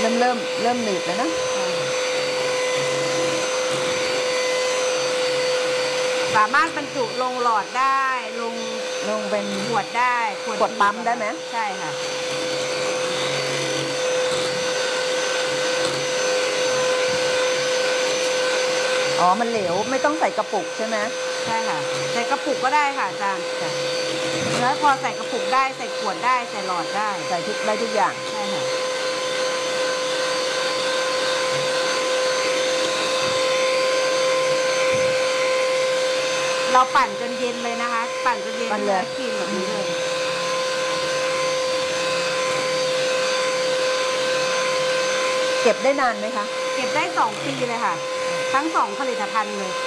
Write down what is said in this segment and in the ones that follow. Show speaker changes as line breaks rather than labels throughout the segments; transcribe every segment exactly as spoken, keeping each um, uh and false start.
ริ่มเริ่มเริ่มหนืดแล้วนะ
สามารถบรรจุลงหลอดได้ลง
ลงเป็น
ขวดได้ขวด
ปั๊มได้ไหม
ใช่ค่ะ
อ๋อมันเหลวไม่ต้องใส่กระปุกใช่ไหม
ใช่ค่ะใส่กระปุกก็ได้ค่ะอาจารย์แล้วพอใส่กระปุกได้ใส่ขวดได้ใส่หลอดได้
ใส่ทุกได้ทุกอย่าง
ใช่ค่ะเราปั่นจนเย็นเลยนะคะปั่นจนเย็นเลยครีมแบบนี้เลย
เก็บได้นานไหมคะ
เก็บได้สองปีเลยค่ะทั้งสองผลิตภัณฑ์เลย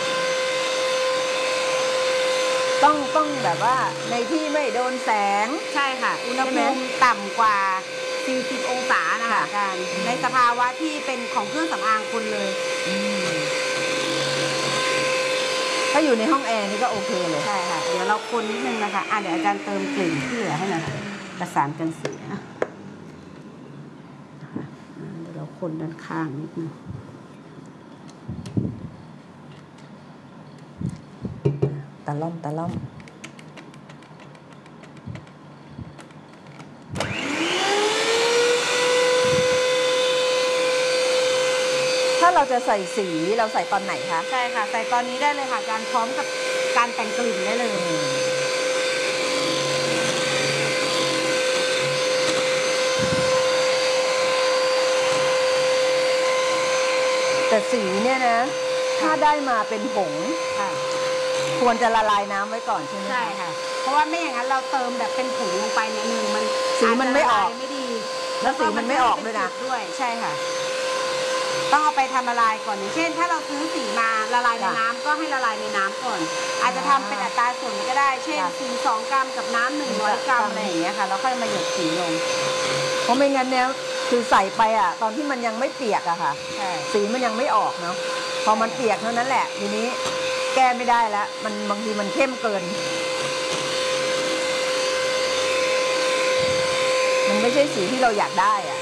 ต้องต้องแบบว่าในที่ไม่โดนแสง
ใช่ค่ะอุณหภูมิต่ำกว่าสี่สิบองศานะคะอาจารย์ในสภาวะที่เป็นของเครื่องสำอางคนเลย
ถ้าอยู่ในห้องแอร์นี่ก็โอเคเลย
ใช่ค่ะเดี๋ยวเราคนนิดนึงนะคะอ่ะเดี๋ยวอาจารย์เติมกลิ่นที่เหลือให้หน่อยค่ะประสานกันสีนะเดี๋ยวเราคนด้านข้างนิดนึง
ตะล่อมตะล่อมถ้าเราจะใส่สีเราใส่ตอนไหนคะ
ใช่ค่ะใส่ตอนนี้ได้เลยค่ะการพร้อมกับการแต่งกลิ่นได้เลย
แต่สีเนี่ยนะถ้าได้มาเป็นผงควรจะละลายน้ำไว้ก่อนใช่ไหม
ใช่ค่ะเพราะว่าไม่อย่างนั้นเราเติมแบบเป็นผงลงไปในหนึ่งมัน
สีมันไม่ออก
ไม่ดี
แล้วสีมันไม่ออกด้วยนะ
ด้วยใช่ค่ะต้องเอาไปทำละลายก่อนอย่างเช่นถ้าเราซื้อสีมาละลายในน้ำก็ให้ละลายในน้ำก่อนอาจจะทำเป็นอัตราส่วนก็ได้เช่นสีสองกรัมกับน้ำหนึ่งร้อยกรัมอะไรอย่างเงี้ยค่ะแล้วค่อยมาหยดสีลง
เพราะไม่งั้นเนี่ยคือใส่ไปอ่ะตอนที่มันยังไม่เปียกอะค่ะสีมันยังไม่ออกเนาะพอมันเปียกเท่านั้นแหละทีนี้แก้ไม่ได้แล้วมันบางทีมันเข้มเกินมันไม่ใช่สีที่เราอยากได้อ่ะ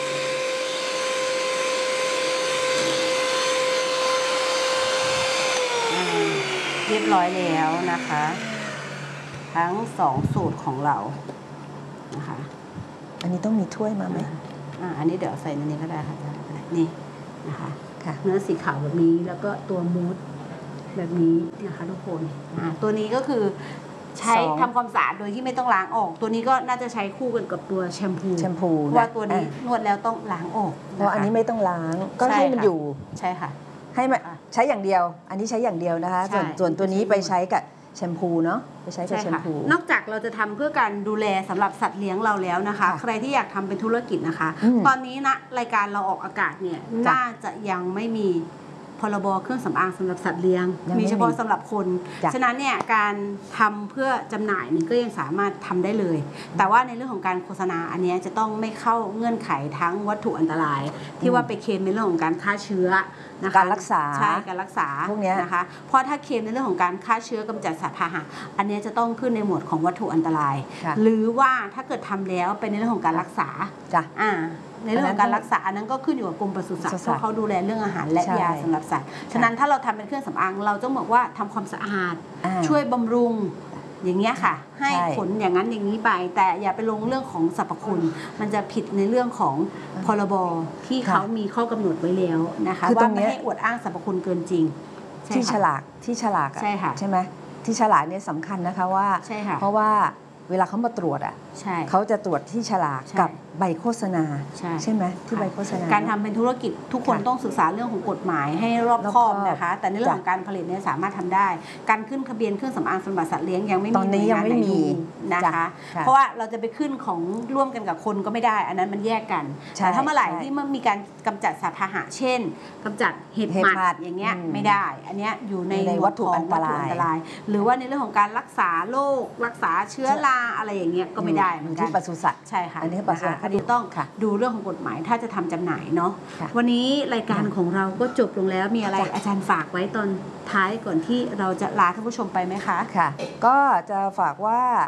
เรียบร้อยแล้วนะคะทั้งสองสูตรของเรานะคะ
อันนี้ต้องมีถ้วยมาไหม
อ่าอันนี้เดี๋ยวใส่ในนี้ก็ได้ค่ะนี่นะคะเนื้อสีขาวแบบนี้แล้วก็ตัวมูสแบบนี้นะคะทุกคนอ่าตัวนี้ก็คือใช้ทำความสะอาดโดยที่ไม่ต้องล้างออกตัวนี้ก็น่าจะใช้คู่กันกับตัวแชมพู
แชมพู
เพราะว่าตัวนี้นวดแล้วต้องล้างออก
เพราะอันนี้ไม่ต้องล้างก็ให้มันอยู่
ใช่ค่ะ
ให้มันใช้อย่างเดียวอันนี้ใช้อย่างเดียวนะคะส่วนส่วนตัวนี้ไปใช้กับแชมพูเนาะไปใช้กับแชมพู
นอกจากเราจะทำเพื่อการดูแลสำหรับสัตว์เลี้ยงเราแล้วนะคะใครที่อยากทำเป็นธุรกิจนะคะตอนนี้นะรายการเราออกอากาศเนี่ยน่าจะยังไม่มีพรบเครื่องสำอางสำหรับสัตว์เลี้ยงมีเฉพาะสำหรับคนฉะนั้นเนี่ยการทำเพื่อจำหน่ายนี่ก็ยังสามารถทำได้เลยแต่ว่าในเรื่องของการโฆษณาอันนี้จะต้องไม่เข้าเงื่อนไขทั้งวัตถุอันตรายที่ว่าไปเคลมในเรื่องของการฆ่าเชื้อนะคะ
การรักษา
ใช่การรักษา
พวกนี้
นะคะเพราะถ้าเคลมในเรื่องของการฆ่าเชื้อกำจัดสัตว์พาหะอันนี้จะต้องขึ้นในหมวดของวัตถุอันตรายหรือว่าถ้าเกิดทำแล้วเป็นในเรื่องของการรักษาอ่าในเรื่องของการรักษาอันนั้นก็ขึ้นอยู่กับกรมปศุสัตว์เพราะเขาดูแลเรื่องอาหารและยาสำหรับสัตว์ฉะนั้นถ้าเราทำเป็นเครื่องสำอางเราต้องบอกว่าทำความสะอาดช่วยบำรุงอย่างเงี้ยค่ะให้ผลอย่างนั้นอย่างนี้ไปแต่อย่าไปลงเรื่องของสรรพคุณมันจะผิดในเรื่องของพรบที่เขามีข้อกำหนดไว้แล้วนะคะว่าไม่ให้อวดอ้างสรรพคุณเกินจริง
ที่ฉลากที่ฉลาก
ใช่ค่ะ
ใช่ไหมที่ฉลากเนี่ยสำคัญนะคะว่าเพราะว่าเวลาเขามาตรวจอ่ะเขาจะตรวจที่ฉลากกับใบโฆษณาใช่ไหมที่ใบโฆษณา
การทำเป็นธุรกิจทุกคนต้องศึกษาเรื่องของกฎหมายให้รอบคอบนะคะแต่ในเรื่องของการผลิตเนี่ยสามารถทำได้การขึ้นทะเบียนเครื่องสำอางสำหรับสัตว์เลี้ยงยังไม่มี
ตอนนี้ยังไม่มี
นะคะเพราะว่าเราจะไปขึ้นของร่วมกันกับคนก็ไม่ได้อันนั้นมันแยกกันแต่ถ้าเมื่อไหร่ที่มันมีการกำจัดสัตว์พาหะเช่นกำจัดเห็บหมัดอย่างเงี้ยไม่ได้อันเนี้ยอยู่ใน
วัตถุอันตราย
หรือว่าในเรื่องของการรักษาโรครักษาเชื้อราอะไรอย่างเงี้ยก็ไม่ได้เหมือนกัน
ที่ปศุสัตว์
ใช่ค่ะ
อันนี้ปศุสัตว์
อันนี้ต้องดูเรื่องของกฎหมายถ้าจะทำจำหน่ายเนาะวันนี้รายการของเราก็จบลงแล้วมีอะไรอาจารย์ฝากไว้ตอนท้ายก่อนที่เราจะลาท่านผู้ชมไปไหมคะ
ค่ะก็จะฝากว่า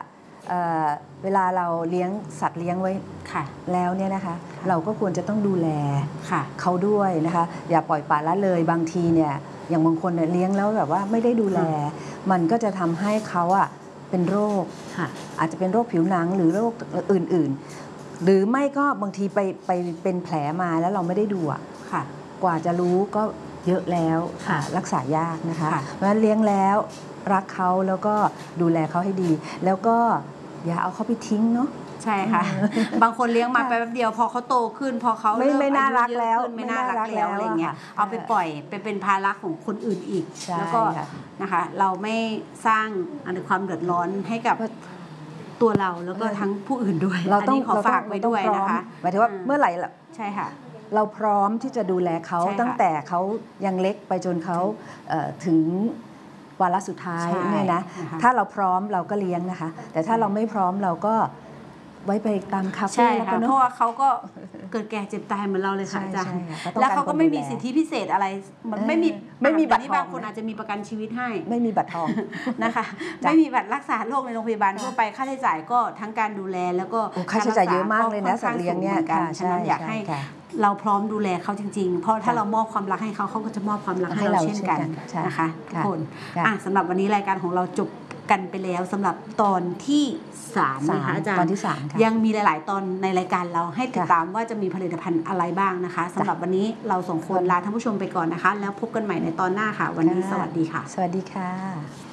เอ่อเวลาเราเลี้ยงสัตว์เลี้ยงไว้แล้วเนี่ยนะคะเราก็ควรจะต้องดูแลเขาด้วยนะคะอย่าปล่อยปละละเลยบางทีเนี่ยอย่างบางคนเนี่ยเลี้ยงแล้วแบบว่าไม่ได้ดูแลมันก็จะทำให้เขาอ่ะเป็นโรคอาจจะเป็นโรคผิวหนังหรือโรคอื่นๆหรือไม่ก็บางทีไปไปเป็นแผลมาแล้วเราไม่ได้ดูอ่ะกว่าจะรู้ก็เยอะแล้วรักษายากนะคะเพราะฉะนั้นเลี้ยงแล้วรักเขาแล้วก็ดูแลเขาให้ดีแล้วก็อย่าเอาเขาไปทิ้งเนาะ
ใช่ค่ะบางคนเลี้ยงมาไปแป๊บเดียวพอเขาโตขึ้นพอเขาเริ่มอายุเยอะขึ้นไม่น่ารักแล้วอะไรเงี้ยเอาไปปล่อยไปเป็นภาระของคนอื่นอีกแล้วก็นะคะเราไม่สร้างอันความเดือดร้อนให้กับตัวเราแล้วก็ทั้งผู้อื่นด้วย
เราต้อง
ขอฝากไว้ด้วยนะคะ
หมายถึงว่าเมื่อไหร่ล่ะ
ใช่ค่ะ
เราพร้อมที่จะดูแลเขาตั้งแต่เขายังเล็กไปจนเขาถึงวาระสุดท้ายเนี่ยนะถ้าเราพร้อมเราก็เลี้ยงนะคะแต่ถ้าเราไม่พร้อมเราก็ไว้ไปตามคาเฟ่
แล้วก็เพราะว่าเขาก็เกิดแก่เจ็บตายเหมือนเราเลยค่ะอาจารย์แล้วเขาก็ไม่มีสิทธิพิเศษอะไรมันไม่มี
ไม่มีบัตรทอง
บางคนอาจจะมีประกันชีวิตให้
ไม่มีบัตรทอง
นะคะไม่มีบัตรรักษาโรคในโรงพยาบาลทั่วไปค่าใช้จ่ายก็ทั้งการดูแลแล้วก็
ค่าใช้จ่ายเยอะมากเลยนะสัตว์เลี้ยงเนี่ย
ฉะนั้นอยากให้เราพร้อมดูแลเขาจริงๆเพราะถ้าเรามอบความรักให้เขาเขาก็จะมอบความรักให้เราเช่นกันนะคะทุกคนสำหรับวันนี้รายการของเราจบกันไปแล้วสำหรับตอนที่สามนะคะอาจารย์
ตอนที่สาม
ยังมีหลายๆตอนในรายการเราให้ติดตามว่าจะมีผลิตภัณฑ์อะไรบ้างนะคะสำหรับวันนี้เราสองคนลาท่านผู้ชมไปก่อนนะคะแล้วพบกันใหม่ในตอนหน้าค่ะวันนี้สวัสดีค่ะ
สวัสดีค่ะ